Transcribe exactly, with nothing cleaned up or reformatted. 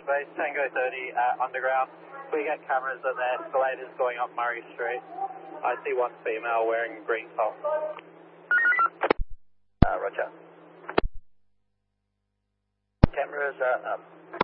base, Tango thirty uh, underground. We get cameras on the escalators going up Murray Street. I see one female wearing green top. Uh, roger. Cameras are up.